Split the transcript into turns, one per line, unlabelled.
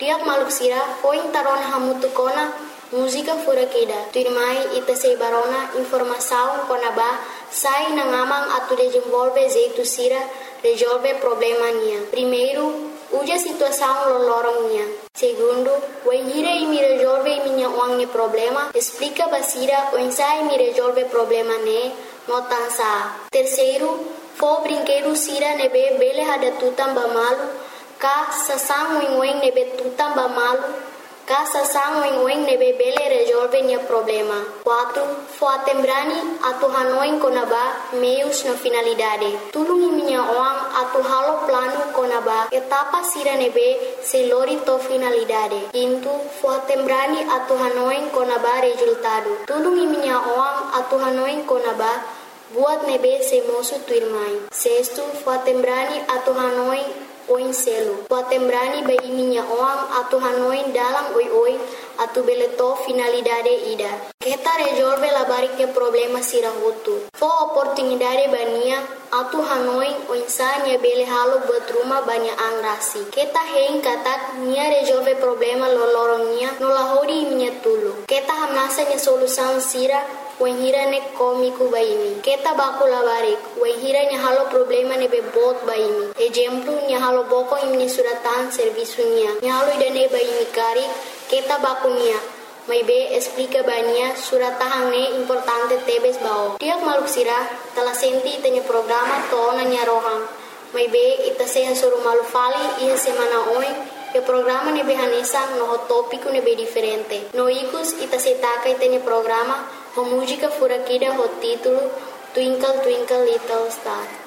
Tuyak maluk sira foi tarona hamutu kona música fura kida. Tuirmai ita sei barona informação kona ba sai na ngamang atu desenvolve jeito sira resolve problema nia. Primeiro, uja situação lolorong nia. Segundo, o hira me resolve minha wangne problema. Explica basira o ensai me resolve problema ne notansa. Terceiro, fo brinquedo sira nebe bele hada tutam bamalu ka sasang wing nebe tutam bamalu ka sasang wing nebe bele resolve nia problema. 4. Fo atembrani atu hanoin konaba meios na finalidade. Tulungi minha oang atu halo plano konaba etapa sira nebe se lori to finalidade. 5. Fo atembrani atu hanoin konaba resultado. Tulungi minha oang atu hanoin konaba buat nebe se mosu tuirmai. 6. Fo atembrani atu hanoin oin selo. Fo atembrani bai minha oang atu hanoin dalam oi atu beleto finalidade ida. Kita resolve la bariknya problema sira hutu. Fo oportunidade bania atu hanoin oinsanya bele halo buat rumah banyak angrasi. Kita hein katak nia resolve problema lolorongnya nolahori minha tulu. Kita hamnasanya solusan sira wahira ne komiku baimi. Kita baku labarik. Wahira nya halo problema ne bebot baimi. Exemplo nya halo boko imni suratan servisunya. Nya halo idane baimi kari. Kita baku nya. May be explica bania suratahang ne importante tebes bao. Tiak maluk sira telah senti tanya programa to nya rohang. May be ita seha suruh malu fali iha semana oi. E programa ne behanesa no tópico ne be diferente. No ikus ita setaka itanya programa o música fura kida ho título Twinkle Twinkle Little Star.